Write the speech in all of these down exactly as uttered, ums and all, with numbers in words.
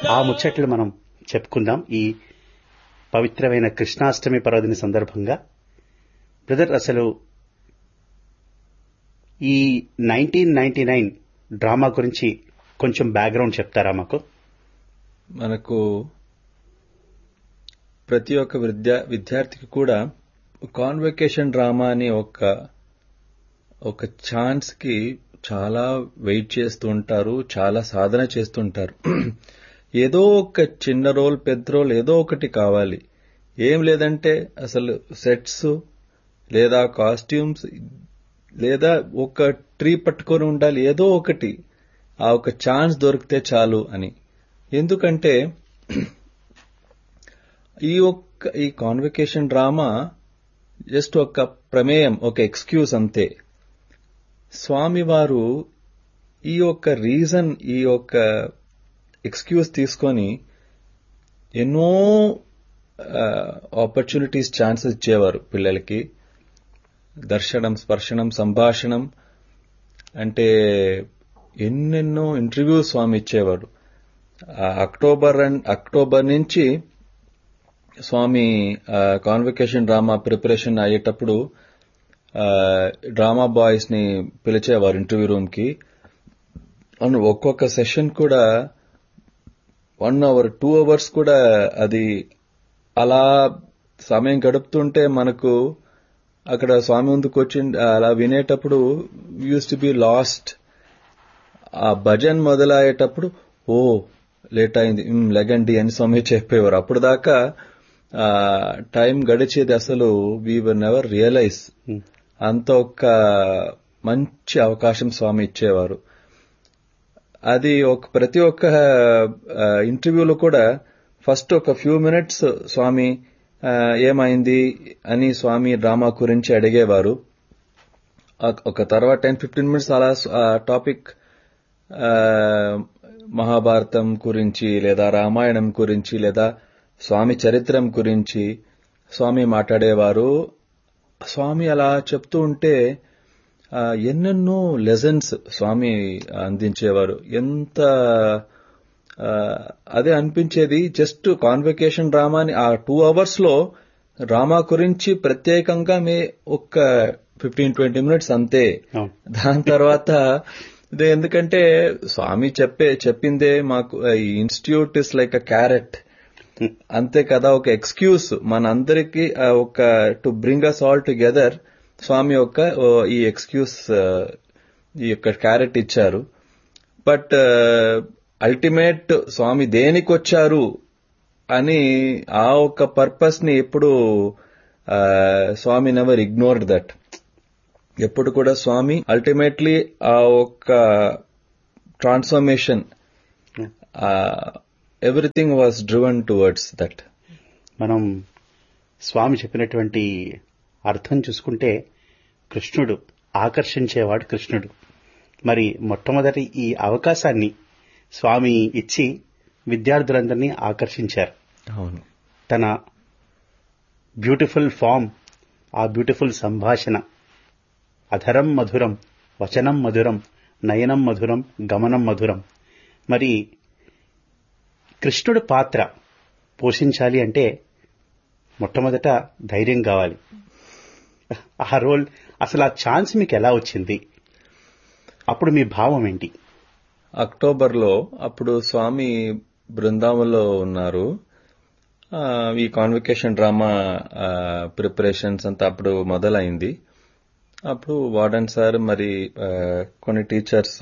ఆ ముచ్చట్లు మనం చెప్పుకుందాం ఈ పవిత్రమైన కృష్ణాష్టమి పర్వదిన సందర్భంగా. బ్రదర్, అసలు ఈ నైన్టీన్ నైన్టీ నైన్ డ్రామా గురించి కొంచెం బ్యాక్గ్రౌండ్ చెప్తారా మాకు? మనకు ప్రతి ఒక్క విద్యా విద్యార్థికి కూడా కాన్వకేషన్ డ్రామా అని ఒక ఒక ఛాన్స్ కి చాలా వెయిట్ చేస్తూ ఉంటారు, చాలా సాధన చేస్తుంటారు. ఏదో ఒక చిన్న రోల్ పెద్ద రోల్ ఏదో ఒకటి కావాలి. ఏం లేదంటే అసలు సెట్స్ లేదా కాస్ట్యూమ్స్ లేదా ఒక ట్రీ పట్టుకొని ఉండాలి, ఏదో ఒకటి. ఆ ఒక ఛాన్స్ దొరికితే చాలు అని. ఎందుకంటే ఈ ఒక్క ఈ కాన్వకేషన్ డ్రామా జస్ట్ ఒక ప్రమేయం, ఒక ఎక్స్క్యూజ్ అంతే. స్వామివారు ఈ యొక్క రీజన్, ఈ యొక్క ఎక్స్క్యూజ్ తీసుకొని ఎన్నో ఆపర్చునిటీస్, ఛాన్సెస్ ఇచ్చేవారు పిల్లలకి. దర్శనం, స్పర్శనం, సంభాషణం అంటే ఎన్నెన్నో ఇంటర్వ్యూస్ స్వామి ఇచ్చేవాడు. అక్టోబర్ అక్టోబర్ నుంచి స్వామి కాన్వకేషన్ డ్రామా ప్రిపరేషన్ అయ్యేటప్పుడు డ్రామా బాయ్స్ ని పిలిచేవారు ఇంటర్వ్యూ రూమ్ కి. ఒక్కొక్క సెషన్ కూడా వన్ అవర్ టూ అవర్స్ కూడా అది అలా సమయం గడుపుతుంటే మనకు అక్కడ స్వామి ముందుకు వచ్చి అలా వినేటప్పుడు యూస్ టు బి లాస్ట్. ఆ భజన్ మొదలయ్యేటప్పుడు ఓ లేట్ అయింది, లెగండి అని స్వామి చెప్పేవారు. అప్పుడు దాకా టైం గడిచేది అసలు వీ వర్ నెవర్ రియలైజ్. అంత ఒక మంచి అవకాశం స్వామి ఇచ్చేవారు. అది ఒక ప్రతి ఒక్క ఇంటర్వ్యూలో కూడా ఫస్ట్ ఒక ఫ్యూ మినిట్స్ స్వామి ఏమైంది అని స్వామి డ్రామా గురించి అడిగేవారు. ఒక తర్వాత టెన్ ఫిఫ్టీన్ మినిట్స్ అలా టాపిక్ మహాభారతం గురించి లేదా రామాయణం గురించి లేదా స్వామి చరిత్రం గురించి స్వామి మాట్లాడేవారు. స్వామి అలా చెప్తూ ఉంటే ఎన్నెన్నో లెసన్స్ స్వామి అందించేవారు. ఎంత అదే అనిపించేది, జస్ట్ కాన్వకేషన్ డ్రామాని ఆ టూ అవర్స్ లో డ్రామా గురించి ప్రత్యేకంగా మే ఒక ఫిఫ్టీన్ ట్వంటీ మినిట్స్ అంతే. దాని తర్వాత ఎందుకంటే స్వామి చెప్పే చెప్పిందే మాకు ఈ institute is like a carrot అంతే కదా, ఒక ఎక్స్క్యూజ్ మనందరికీ ఒక to bring us all together. స్వామి యొక్క ఈ ఎక్స్క్యూజ్, ఈ యొక్క క్యారెట్ ఇచ్చారు. బట్ అల్టిమేట్ స్వామి దేనికి వచ్చారు అని ఆ ఒక్క పర్పస్ ని ఎప్పుడు స్వామి నెవర్ ఇగ్నోర్డ్ దట్. ఎప్పుడు కూడా స్వామి అల్టిమేట్లీ ఆ ఒక్క transformation, everything was driven towards that. మనం స్వామి చెప్పినటువంటి అర్థం చూసుకుంటే కృష్ణుడు ఆకర్షించేవాడు కృష్ణుడు. మరి మొట్టమొదటి ఈ అవకాశాన్ని స్వామి ఇచ్చి విద్యార్థులందరినీ ఆకర్షించారు. అవును. తన బ్యూటిఫుల్ ఫామ్, ఆ బ్యూటిఫుల్ సంభాషణ, అధరం మధురం, వచనం మధురం, నయనం మధురం, గమనం మధురం. మరి కృష్ణుడు పాత్ర పోషించాలి అంటే మొట్టమొదట ధైర్యం కావాలి. ఆ రోల్, అసలు ఆ ఛాన్స్ మీకు ఎలా వచ్చింది? అప్పుడు మీ భావం ఏంటి? అక్టోబర్లో అప్పుడు స్వామి బృందావనంలో ఉన్నారు. ఈ కాన్వకేషన్ డ్రామా ప్రిపరేషన్స్ అంతా అప్పుడు మొదలైంది. అప్పుడు వార్డెన్ సార్ మరి కొన్ని టీచర్స్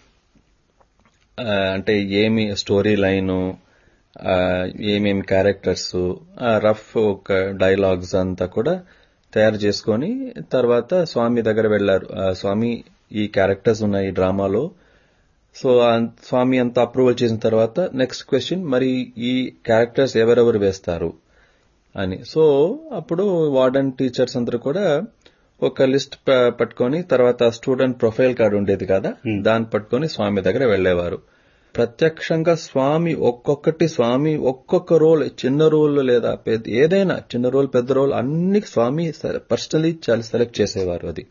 అంటే ఏమి స్టోరీ లైను, ఏమేమి క్యారెక్టర్స్, రఫ్ ఒక డైలాగ్స్ అంతా కూడా తయారు చేసుకుని తర్వాత స్వామి దగ్గర వెళ్లారు. స్వామి ఈ క్యారెక్టర్స్ ఉన్నాయి ఈ డ్రామాలో. సో స్వామి అంతా అప్రూవల్ చేసిన తర్వాత నెక్స్ట్ క్వశ్చన్, మరి ఈ క్యారెక్టర్స్ ఎవరెవరు వేస్తారు అని. సో అప్పుడు వార్డెన్ టీచర్స్ అందరూ కూడా ఒక లిస్ట్ పట్టుకొని తర్వాత స్టూడెంట్ ప్రొఫైల్ కార్డు ఉండేది కదా, దాన్ని పట్టుకొని స్వామి దగ్గర వెళ్లేవారు. ప్రత్యక్షంగా స్వామి ఒక్కొక్కటి స్వామి ఒక్కొక్క రోల్, చిన్న రోల్ లేదా పెద్ద ఏదైనా చిన్న రోల్ పెద్ద రోల్ అన్ని స్వామి పర్సనలీ చాలా సెలెక్ట్ చేసేవారు అది.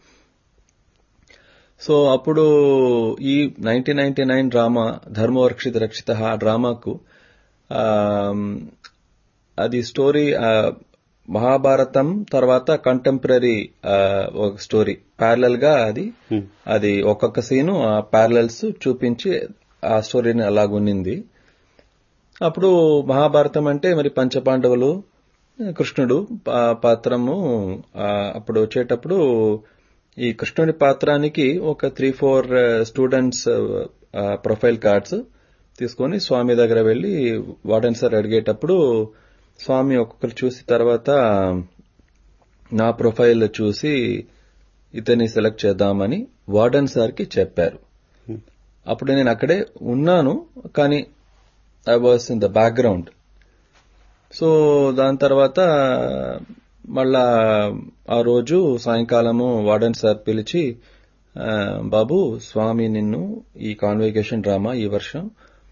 సో అప్పుడు ఈ నైన్టీన్ నైన్టీ నైన్ డ్రామా ధర్మవర్క్షిత రక్షిత ఆ డ్రామాకు అది స్టోరీ మహాభారతం తర్వాత కంటెంపరీ ఒక స్టోరీ ప్యారలల్ గా అది అది ఒక్కొక్క సీను ప్యారలల్స్ చూపించి ఆ స్టోరీని అలాగున్నింది. అప్పుడు మహాభారతం అంటే మరి పంచపాండవులు, కృష్ణుడు పాత్రము. అప్పుడు వచ్చేటప్పుడు ఈ కృష్ణుడి పాత్రానికి ఒక three four students profile cards తీసుకుని స్వామి దగ్గర వెళ్లి వార్డెన్ సార్ అడిగేటప్పుడు స్వామి ఒక్కొక్కరు చూసి తర్వాత నా ప్రొఫైల్ చూసి ఇతన్ని సెలెక్ట్ చేద్దామని వార్డెన్ సార్కి చెప్పారు. అప్పుడు నేను అక్కడే ఉన్నాను, కానీ I was in the background. So దాని తర్వాత మళ్ళా ఆ రోజు సాయంకాలము వార్డెన్ సార్ పిలిచి, బాబు స్వామి నిన్ను ఈ కాన్వకేషన్ డ్రామా ఈ వర్షం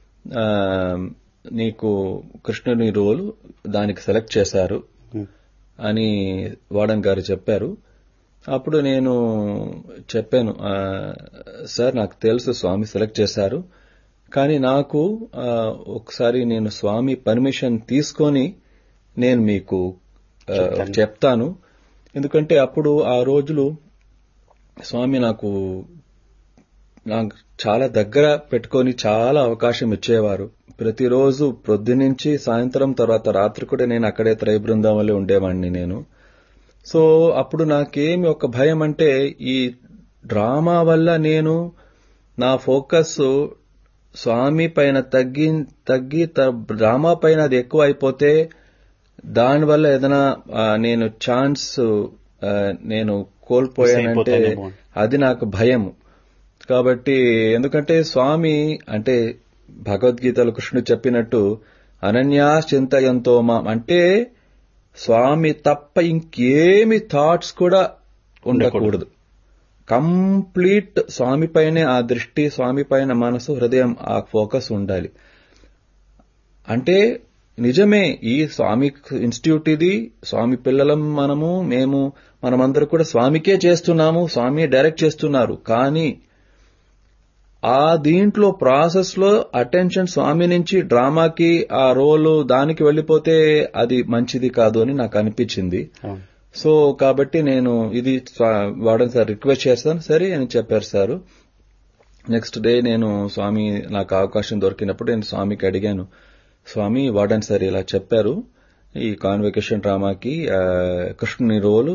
నీకు కృష్ణుని రోల్ దానికి సెలెక్ట్ చేశారు అని వార్డెన్ గారు చెప్పారు. అప్పుడు నేను చెప్పాను, సార్ నాకు తెలుసు స్వామి సెలెక్ట్ చేశారు, కానీ నాకు ఒకసారి నేను స్వామి పర్మిషన్ తీసుకొని నేను మీకు చెప్తాను. ఎందుకంటే అప్పుడు ఆ రోజులు స్వామి నాకు నాకు చాలా దగ్గర పెట్టుకొని చాలా అవకాశం ఇచ్చేవారు. ప్రతిరోజు ప్రొద్దునుంచి సాయంత్రం తర్వాత రాత్రి కూడా నేను అక్కడే త్రై బృందావనంలో ఉండేవాడిని నేను. సో అప్పుడు నాకేమి ఒక భయం అంటే ఈ డ్రామా వల్ల నేను నా ఫోకస్ స్వామి పైన తగ్గి తగ్గి డ్రామా పైన అది ఎక్కువ అయిపోతే దానివల్ల ఏదైనా నేను ఛాన్స్ నేను కోల్పోయానంటే అది నాకు భయం. కాబట్టి ఎందుకంటే స్వామి అంటే భగవద్గీతలో కృష్ణుడు చెప్పినట్టు అనన్యా చింతయంతో మాం అంటే స్వామి తప్ప ఇంకేమి థాట్స్ కూడా ఉండకూడదు. కంప్లీట్ స్వామి పైనే ఆ దృష్టి, స్వామి పైన మనసు, హృదయం, ఆ ఫోకస్ ఉండాలి. అంటే నిజమే ఈ స్వామి ఇన్స్టిట్యూట్ ఇది, స్వామి పిల్లలం మనము, మేము మనమందరూ కూడా స్వామికే చేస్తున్నాము, స్వామి డైరెక్ట్ చేస్తున్నారు. కానీ ఆ దీంట్లో ప్రాసెస్ లో అటెన్షన్ స్వామి నుంచి డ్రామాకి ఆ రోలు దానికి వెళ్లిపోతే అది మంచిది కాదు అని నాకు అనిపించింది. సో కాబట్టి నేను ఇది వార్డెన్ సార్ రిక్వెస్ట్ చేస్తాను, సరే అని చెప్పారు సార్. నెక్స్ట్ డే నేను స్వామి నాకు అవకాశం దొరికినప్పుడు నేను స్వామికి అడిగాను, స్వామి వార్డెన్ సార్ ఇలా చెప్పారు ఈ కాన్వకేషన్ డ్రామాకి కృష్ణుని రోలు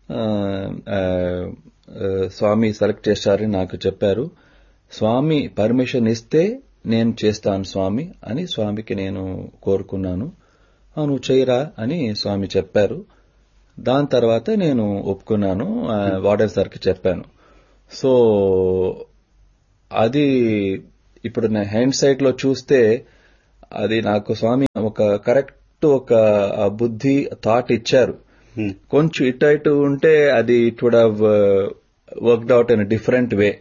స్వామి సెలెక్ట్ చేశారని నాకు చెప్పారు. స్వామి పర్మిషన్ ఇస్తే నేను చేస్తాను స్వామి అని స్వామికి నేను కోరుకున్నాను. నువ్వు చేయరా అని స్వామి చెప్పారు. దాని తర్వాత నేను ఒప్పుకున్నాను, వార్డెన్ సార్కి చెప్పాను. సో అది ఇప్పుడు నా హ్యాండ్ సైట్ లో చూస్తే అది నాకు స్వామి ఒక కరెక్ట్ ఒక బుద్ధి థాట్ ఇచ్చారు. కొంచెం ఇటు ఇటు ఉంటే అది it would have worked out in different way.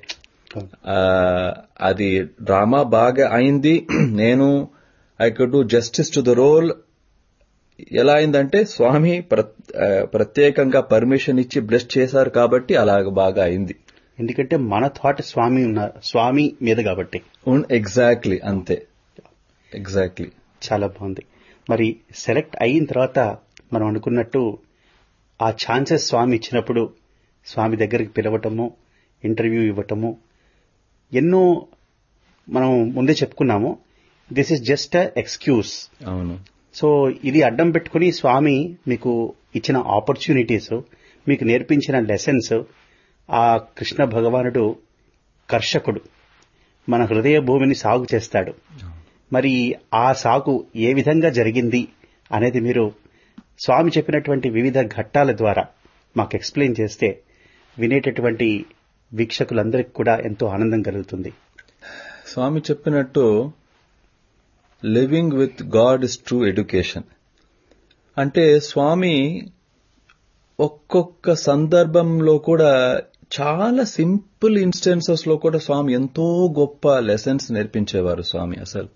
అది డ్రామా బాగా అయింది. నేను I could do justice to the role. ఎలా అయిందంటే స్వామి ప్రత్యేకంగా పర్మిషన్ ఇచ్చి బ్లెస్ చేశారు కాబట్టి అలాగ బాగా అయింది. ఎందుకంటే మన థాట్ స్వామి ఉన్నారు, స్వామి మీద కాబట్టి. ఎగ్జాక్ట్లీ అంతే, ఎగ్జాక్ట్లీ. చాలా బాగుంది. మరి సెలెక్ట్ అయిన తర్వాత మనం అనుకున్నట్టు ఆ ఛాన్సెస్ స్వామి ఇచ్చినప్పుడు స్వామి దగ్గరికి పిలవటము, ఇంటర్వ్యూ ఇవ్వటము, ఎన్నో మనం ముందే చెప్పుకున్నాము. This is just a excuse. అవును. సో ఇది అడ్డం పెట్టుకుని స్వామి మీకు ఇచ్చిన ఆపర్చునిటీస్, మీకు నేర్పించిన లెసన్స్, ఆ కృష్ణ భగవానుడు కర్షకుడు, మన హృదయ భూమిని సాగు చేస్తాడు. మరి ఆ సాగు ఏ విధంగా జరిగింది అనేది మీరు స్వామి చెప్పినటువంటి వివిధ ఘట్టాల ద్వారా మాకు ఎక్స్ప్లెయిన్ చేస్తే వినేటటువంటి వీక్షకులందరికీ కూడా ఎంతో ఆనందం కలుగుతుంది. స్వామి చెప్పినట్టు living with God is true education. అంటే స్వామి ఒక్కొక్క సందర్భంలో కూడా చాలా సింపుల్ ఇన్స్టెన్సెస్ లో కూడా స్వామి ఎంతో గొప్ప లెసన్స్ నేర్పించేవారు. స్వామి అసలు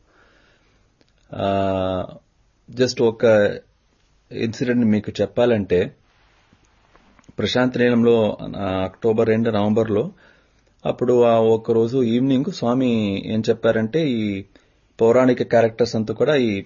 జస్ట్ ఒక ఇన్సిడెంట్ మీకు చెప్పాలంటే, ప్రశాంత్ నీలంలో అక్టోబర్ రెండు నవంబర్లో అప్పుడు ఆ ఒక రోజు ఈవినింగ్ స్వామి ఏం చెప్పారంటే, ఈ పౌరాణిక క్యారెక్టర్స్ అంతా కూడా ఈ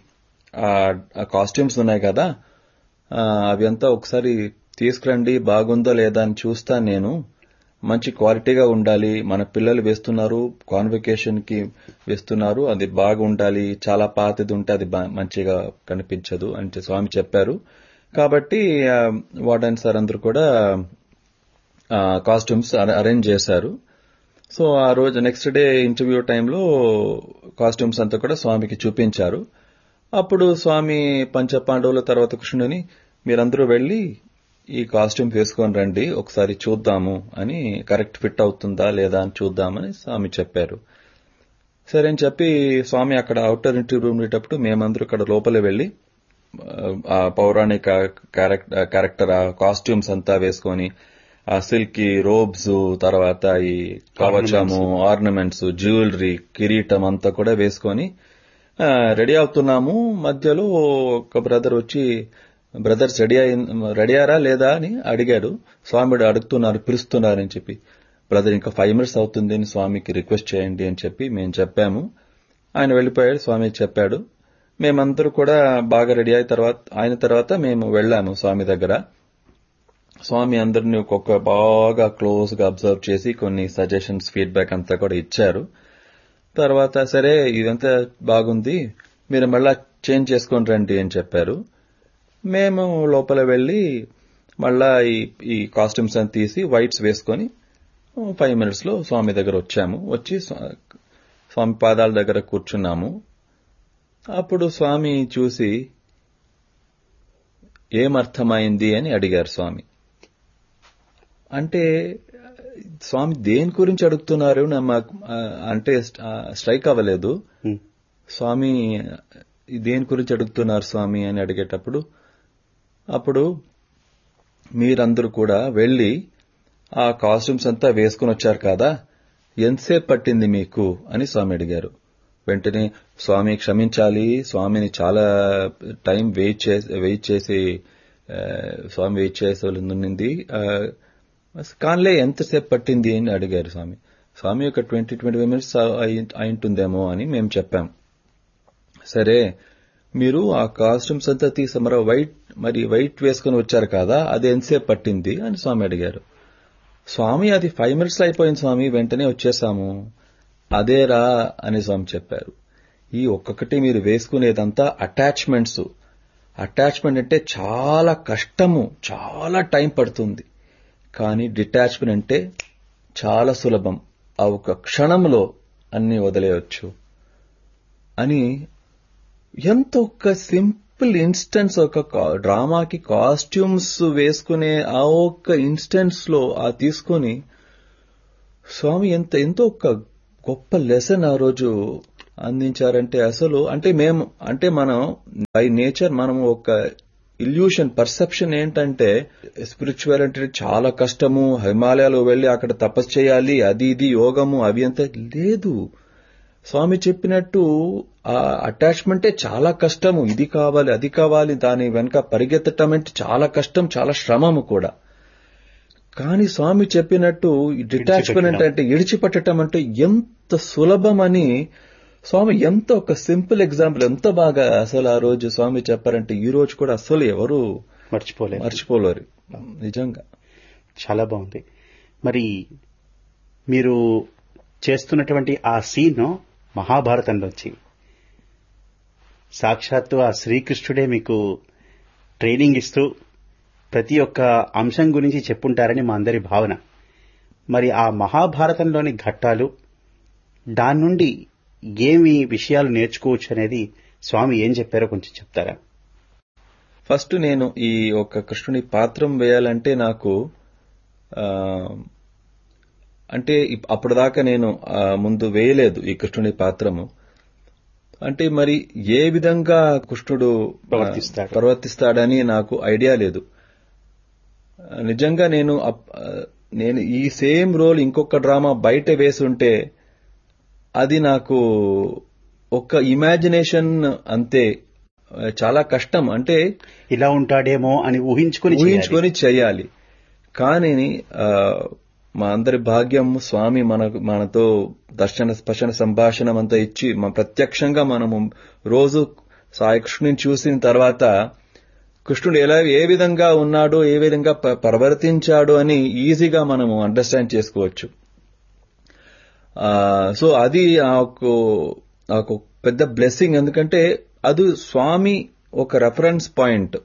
కాస్ట్యూమ్స్ ఉన్నాయి కదా అవి అంతా ఒకసారి తీసుకురండి, బాగుందో లేదా అని చూస్తాను నేను. మంచి క్వాలిటీగా ఉండాలి, మన పిల్లలు వేస్తున్నారు, కాన్వకేషన్ కి వేస్తున్నారు, అది బాగా ఉండాలి, చాలా పాతది ఉంటే అది మంచిగా కనిపించదు అని స్వామి చెప్పారు. కాబట్టి వార్డెన్ సార్ అందరూ కూడా కాస్ట్యూమ్స్ అరేంజ్ చేశారు. సో ఆ రోజు నెక్స్ట్ డే ఇంటర్వ్యూ టైంలో కాస్ట్యూమ్స్ అంతా కూడా స్వామికి చూపించారు. అప్పుడు స్వామి పంచపాండవుల తర్వాత కృష్ణుని మీరందరూ వెళ్లి ఈ కాస్ట్యూమ్ వేసుకొని రండి, ఒకసారి చూద్దాము అని, కరెక్ట్ ఫిట్ అవుతుందా లేదా అని చూద్దామని స్వామి చెప్పారు. సరే అని చెప్పి స్వామి అక్కడ అవుటర్ ఇంటర్వ్యూ ఉండేటప్పుడు మేమందరూ ఇక్కడ లోపలే వెళ్లి ఆ పౌరాణిక క్యారెక్టర్ ఆ కాస్ట్యూమ్స్ అంతా వేసుకొని ఆ సిల్కీ రోబ్స్, తర్వాత ఈ కవచము, ఆర్నమెంట్స్, జ్యువెలరీ, కిరీటం అంతా కూడా వేసుకొని రెడీ అవుతున్నాము. మధ్యలో ఒక బ్రదర్ వచ్చి బ్రదర్స్ రెడీ అయి రెడీ అయ్యారా లేదా అని అడిగాడు. స్వామి అడుగుతున్నారు, పిలుస్తున్నారని చెప్పి, బ్రదర్ ఇంకా ఫైవ్ మినిట్స్ అవుతుంది అని స్వామికి రిక్వెస్ట్ చేయండి అని చెప్పి మేము చెప్పాము. ఆయన వెళ్లిపోయాడు, స్వామి చెప్పాడు. మేమందరూ కూడా బాగా రెడీ అయిన తర్వాత అయిన తర్వాత మేము వెళ్లాము స్వామి దగ్గర. స్వామి అందరినీ ఒక్కొక్క బాగా క్లోజ్ గా అబ్జర్వ్ చేసి కొన్ని సజెషన్స్, ఫీడ్బ్యాక్ అంతా కూడా ఇచ్చారు. తర్వాత సరే ఇదంతా బాగుంది, మీరు మళ్ళా చేంజ్ చేసుకొని రండి అని చెప్పారు. మేము లోపల వెళ్లి మళ్ళా ఈ కాస్ట్యూమ్స్ అని తీసి వైట్స్ వేసుకొని ఫైవ్ మినిట్స్ లో స్వామి దగ్గర వచ్చాము. వచ్చి స్వామి పాదాల దగ్గర కూర్చున్నాము. అప్పుడు స్వామి చూసి ఏమర్థమైంది అని అడిగారు స్వామి. అంటే స్వామి దేని గురించి అడుగుతున్నారు అంటే స్ట్రైక్ అవ్వలేదు. స్వామి దేని గురించి అడుగుతున్నారు స్వామి అని అడిగేటప్పుడు, అప్పుడు మీరందరూ కూడా వెళ్లి ఆ కాస్ట్యూమ్స్ అంతా వేసుకుని వచ్చారు కదా, ఎంతసేపు పట్టింది మీకు అని స్వామి అడిగారు. వెంటనే స్వామి క్షమించాలి, స్వామిని చాలా టైం వెయిట్ చేసి వెయిట్ చేసి స్వామి వెయిట్ చేసే ఉన్నింది, కాన్లే ఎంతసేపు పట్టింది అని అడిగారు స్వామి. స్వామి ఒక ట్వంటీ ట్వంటీ ఫైవ్ మినిట్స్ అయింటుందేమో అని మేము చెప్పాం. సరే మీరు ఆ కాస్ట్యూమ్స్ అంతా తీసి మరి వైట్ మరి వైట్ వేసుకుని వచ్చారు కదా, అది ఎంతసేపు పట్టింది అని స్వామి అడిగారు. స్వామి అది ఫైవ్ మినిట్స్ అయిపోయింది స్వామి, వెంటనే వచ్చేసాము. అదేరా అని స్వామి చెప్పారు. ఈ ఒక్కొక్కటి మీరు వేసుకునేదంతా అటాచ్మెంట్స్. అటాచ్మెంట్ అంటే చాలా కష్టము, చాలా టైం పడుతుంది. కానీ డిటాచ్మెంట్ అంటే చాలా సులభం, ఆ ఒక క్షణంలో అన్ని వదిలేయచ్చు అని. ఎంత ఒక సింపుల్ ఇన్స్టెన్స్, ఒక డ్రామాకి కాస్ట్యూమ్స్ వేసుకునే ఆ ఒక్క ఇన్స్టెన్స్ లో ఆ తీసుకుని స్వామి ఎంత ఎంతో ఒక గొప్ప లెసన్ ఆ రోజు అందించారంటే అసలు అంటే మేము అంటే మనం బై నేచర్ మనం ఒక ఇల్యూషన్ పర్సెప్షన్ ఏంటంటే స్పిరిచువల్ అంటే చాలా కష్టము, హిమాలయాలు వెళ్లి అక్కడ తపస్సు చేయాలి, అది ఇది యోగము అవి అంత లేదు. స్వామి చెప్పినట్టు ఆ అటాచ్మెంటే చాలా కష్టము, ఇది కావాలి అది కావాలి, దాని వెనక పరిగెత్తటం అంటే చాలా కష్టం, చాలా శ్రమము కూడా. కానీ స్వామి చెప్పినట్టు డిటాచ్మెంట్ అంటే ఇడిచిపట్టడం అంటే ఎంత సులభమని స్వామి ఎంత ఒక సింపుల్ ఎగ్జాంపుల్ ఎంత బాగా అసలు ఆ రోజు స్వామి చెప్పారంటే ఈ రోజు కూడా అసలు ఎవరు మర్చిపోలేరు మర్చిపోలేరు నిజంగా. చాలా బాగుంది. మరి మీరు చేస్తున్నటువంటి ఆ సీన్ మహాభారతంలోంచి సాక్షాత్తు ఆ శ్రీకృష్ణుడే మీకు ట్రైనింగ్ ఇస్తూ ప్రతి ఒక్క అంశం గురించి చెప్పుంటారని మా అందరి భావన. మరి ఆ మహాభారతంలోని ఘట్టాలు, దాని నుండి ఏమి విషయాలు నేర్చుకోవచ్చు అనేది స్వామి ఏం చెప్పారో కొంచెం చెప్తారా? ఫస్ట్ నేను ఈ ఒక కృష్ణుని పాత్రం వేయాలంటే నాకు అంటే అప్పటిదాకా నేను ముందు వేయలేదు ఈ కృష్ణుని పాత్రము. అంటే మరి ఏ విధంగా కృష్ణుడు ప్రవర్తిస్తాడు ప్రవర్తిస్తాడని నాకు ఐడియా లేదు. నిజంగా నేను నేను ఈ సేమ్ రోల్ ఇంకొక డ్రామా బయట వేసుంటే అది నాకు ఒక ఇమాజినేషన్ అంతే, చాలా కష్టం. అంటే ఇలా ఉంటాడేమో అని ఊహించుకొని ఊహించుకొని చేయాలి. కానీ మా అందరి భాగ్యం స్వామి మనకు మనతో దర్శన స్పర్శన సంభాషణం అంతా ఇచ్చి ప్రత్యక్షంగా మనము రోజు సాయి కృష్ణుని చూసిన తర్వాత కృష్ణుడు ఎలా ఏ విధంగా ఉన్నాడు, ఏ విధంగా ప్రవర్తించాడు అని ఈజీగా మనము అండర్స్టాండ్ చేసుకోవచ్చు. సో అది నాకు పెద్ద బ్లెస్సింగ్. ఎందుకంటే అది స్వామి ఒక రెఫరెన్స్ పాయింట్.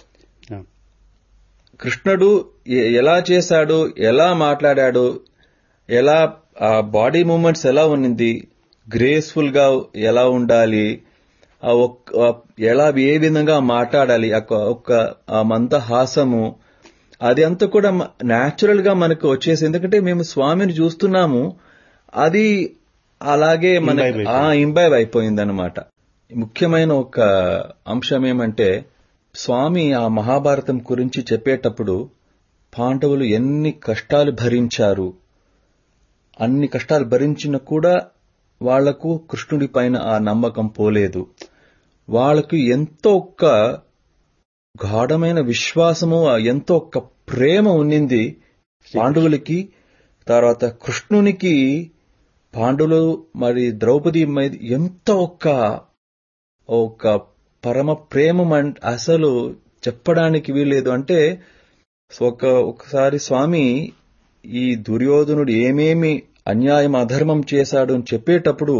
కృష్ణుడు ఎలా చేశాడు, ఎలా మాట్లాడాడు, ఎలా ఆ బాడీ మూమెంట్స్ ఎలా ఉన్నింది, గ్రేస్ఫుల్ గా ఎలా ఉండాలి, ఎలా ఏ విధంగా మాట్లాడాలి, ఒక మందహాసము, అది అంతా కూడా న్యాచురల్ గా మనకు వచ్చేసి. ఎందుకంటే మేము స్వామిని చూస్తున్నాము, అది అలాగే మనకి ఇంబైబ్ అయిపోయిందనమాట. ముఖ్యమైన ఒక అంశం ఏమంటే స్వామి ఆ మహాభారతం గురించి చెప్పేటప్పుడు పాండవులు ఎన్ని కష్టాలు భరించారు, అన్ని కష్టాలు భరించిన కూడా వాళ్లకు కృష్ణుడి పైన ఆ నమ్మకం పోలేదు. వాళ్లకు ఎంతో ఒక్క గాఢమైన విశ్వాసము, ఎంతో ఒక్క ప్రేమ ఉన్నింది పాండవులకి. తర్వాత కృష్ణునికి పాండవులు మరి ద్రౌపది మీద ఎంతో ఒక్క ఒక పరమ ప్రేమ అసలు చెప్పడానికి వీల్లేదు. అంటే ఒక ఒకసారి స్వామి ఈ దుర్యోధనుడు ఏమేమి అన్యాయం అధర్మం చేశాడు అని చెప్పేటప్పుడు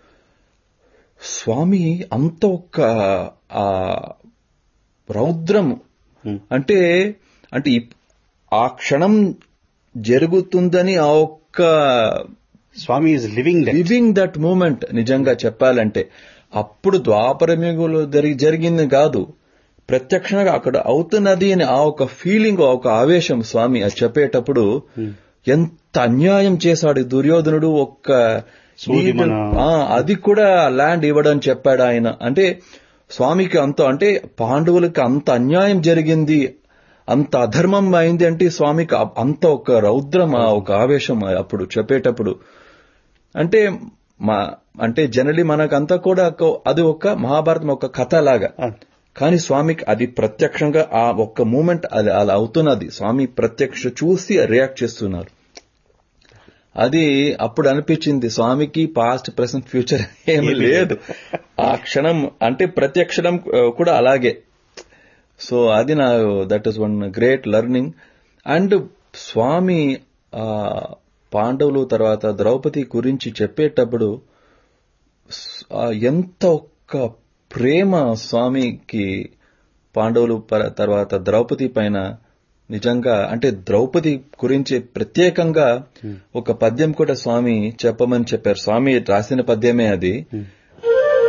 స్వామి అంత ఒక్క ఆ రౌద్రం అంటే అంటే ఆ క్షణం జరుగుతుందని ఆ ఒక్క స్వామి is living living that moment. నిజంగా చెప్పాలంటే అప్పుడు ద్వాపరయుగంలో జరిగింది కాదు, ప్రత్యక్షంగా అక్కడ అవుతున్నది అని ఆ ఒక ఫీలింగ్, ఒక ఆవేశం స్వామి అది చెప్పేటప్పుడు ఎంత అన్యాయం చేశాడు దుర్యోధనుడు. ఒక్క అది కూడా ల్యాండ్ ఇవ్వడం చెప్పాడు ఆయన. అంటే స్వామికి అంత అంటే పాండవులకి అంత అన్యాయం జరిగింది, అంత అధర్మం అయింది అంటే స్వామికి అంత ఒక రౌద్రం, ఒక ఆవేశం అప్పుడు చెప్పేటప్పుడు. అంటే మా అంటే జనరలీ మనకంతా కూడా అది ఒక మహాభారతం ఒక కథ లాగా, కానీ స్వామికి అది ప్రత్యక్షంగా ఆ ఒక్క మూమెంట్ అది అలా అవుతున్నది. స్వామి ప్రత్యక్ష చూసి రియాక్ట్ చేస్తున్నారు. అది అప్పుడు అనిపించింది స్వామికి పాస్ట్ ప్రెసెంట్ ఫ్యూచర్ ఏమీ లేదు, ఆ క్షణం అంటే ప్రతి క్షణం కూడా అలాగే. సో అది నా that is one great learning. And స్వామి ఆ పాండవులు తర్వాత ద్రౌపది గురించి చెప్పేటప్పుడు ఎంత ఒక్క ప్రేమ స్వామికి పాండవులు తర్వాత ద్రౌపది పైన. నిజంగా అంటే ద్రౌపది గురించి ప్రత్యేకంగా ఒక పద్యం కూడా స్వామి చెప్పమని చెప్పారు. స్వామి రాసిన పద్యమే అది.